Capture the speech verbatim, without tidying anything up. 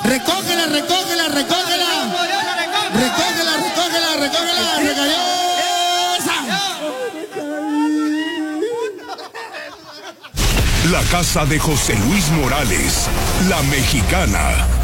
Recógela, recógela, recógela. Recógela, recógela, recógela. Recayó. La casa de José Luis Morales, La Mexicana.